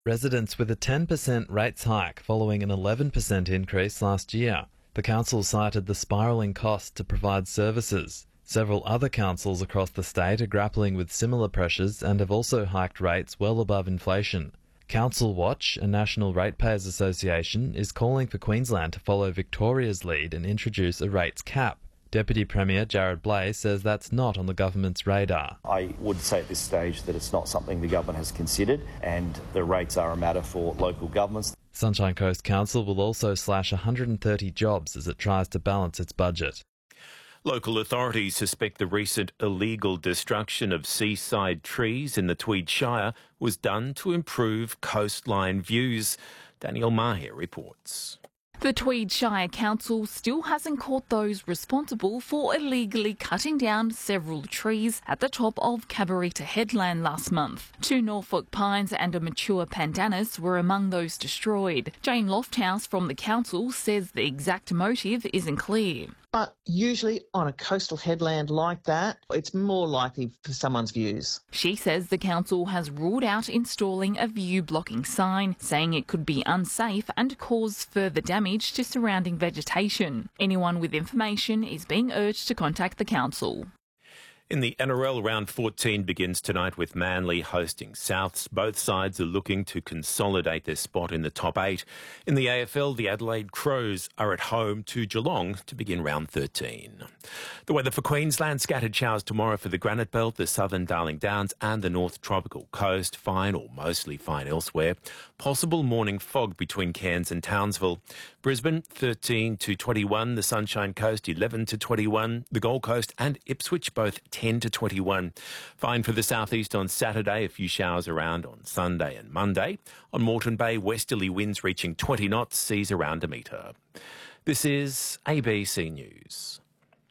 Residents with a 10% rates hike following an 11% increase last year. The council cited the spiralling cost to provide services. Several other councils across the state are grappling with similar pressures and have also hiked rates well above inflation. Council Watch, a national ratepayers association, is calling for Queensland to follow Victoria's lead and introduce a rates cap. Deputy Premier Jared Blay says that's not on the government's radar. I would say at this stage that it's not something the government has considered, and the rates are a matter for local governments. Sunshine Coast Council will also slash 130 jobs as it tries to balance its budget. Local authorities suspect the recent illegal destruction of seaside trees in the Tweed Shire was done to improve coastline views. Daniel Maher reports. The Tweed Shire Council still hasn't caught those responsible for illegally cutting down several trees at the top of Cabarita Headland last month. 2 Norfolk pines and a mature pandanus were among those destroyed. Jane Lofthouse from the council says the exact motive isn't clear. But usually on a coastal headland like that, it's more likely for someone's views. She says the council has ruled out installing a view-blocking sign, saying it could be unsafe and cause further damage to surrounding vegetation. Anyone with information is being urged to contact the council. In the NRL, round 14 begins tonight with Manly hosting Souths. Both sides are looking to consolidate their spot in the top 8. In the AFL, the Adelaide Crows are at home to Geelong to begin round 13. The weather for Queensland: scattered showers tomorrow for the Granite Belt, the southern Darling Downs and the North Tropical Coast. Fine or mostly fine elsewhere. Possible morning fog between Cairns and Townsville. Brisbane 13 to 21, the Sunshine Coast 11 to 21, the Gold Coast and Ipswich both 10 to 21. Fine for the southeast on Saturday, a few showers around on Sunday and Monday. On Moreton Bay, westerly winds reaching 20 knots, seas around a metre. This is ABC News.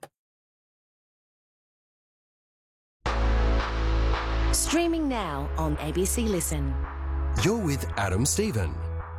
Streaming now on ABC Listen. You're with Adam Stephen.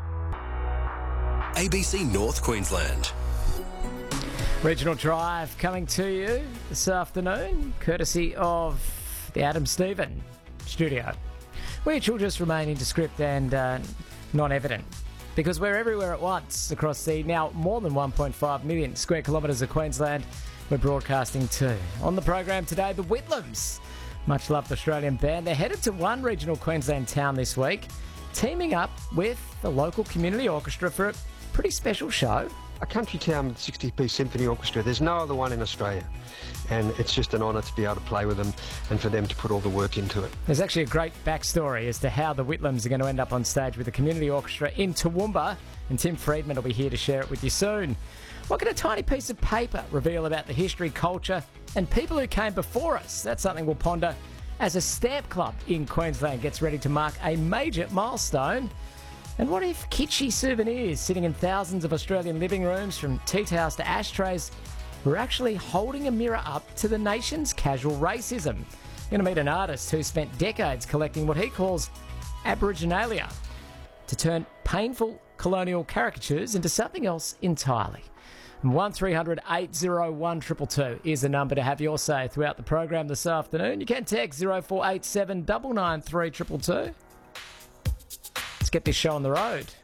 ABC North Queensland. Regional Drive coming to you this afternoon, courtesy of the Adam Stephen studio, which will just remain indescript and non-evident, because we're everywhere at once across the now more than 1.5 million square kilometres of Queensland we're broadcasting to. On the program today, the Whitlams, much-loved Australian band. They're headed to one regional Queensland town this week, teaming up with the local community orchestra for a pretty special show. A country town with 60-piece symphony orchestra. There's no other one in Australia. And it's just an honour to be able to play with them and for them to put all the work into it. There's actually a great backstory as to how the Whitlams are going to end up on stage with the community orchestra in Toowoomba, and Tim Friedman will be here to share it with you soon. What can a tiny piece of paper reveal about the history, culture and people who came before us? That's something we'll ponder as a stamp club in Queensland gets ready to mark a major milestone. And what if kitschy souvenirs sitting in thousands of Australian living rooms, from tea towels to ashtrays, were actually holding a mirror up to the nation's casual racism? We're going to meet an artist who spent decades collecting what he calls aboriginalia to turn painful colonial caricatures into something else entirely. 1300 801 222 is the number to have your say throughout the program this afternoon. You can text 0487 993 222. Let's get this show on the road.